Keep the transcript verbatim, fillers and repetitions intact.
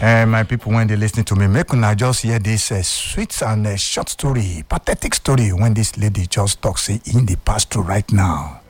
Uh, my people, when they listening to me, make una just hear this uh, sweet and uh, short story, pathetic story when this lady just talks say in the past through right now.